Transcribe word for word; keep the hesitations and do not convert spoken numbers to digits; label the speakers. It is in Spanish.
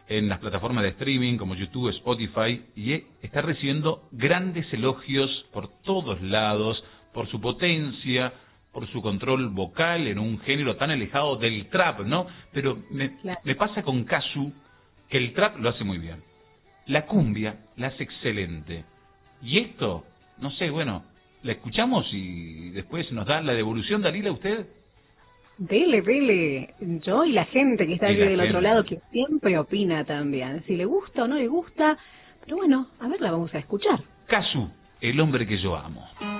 Speaker 1: en las plataformas de streaming como YouTube, Spotify, y está recibiendo grandes elogios por todos lados, por su potencia, por su control vocal en un género tan alejado del trap, ¿no? Pero me,
Speaker 2: Claro.
Speaker 1: me pasa con Casu que el trap lo hace muy bien. La cumbia la hace excelente. Y esto, no sé, bueno, la escuchamos y después nos da la devolución, Dalila, ¿usted?
Speaker 2: Dele, dele. Yo y la gente que está
Speaker 1: Y
Speaker 2: aquí
Speaker 1: la
Speaker 2: del otro
Speaker 1: gente.
Speaker 2: lado, que siempre opina también. Si le gusta o no le gusta. Pero bueno, a ver, la vamos a escuchar.
Speaker 1: Casu, el hombre que yo amo.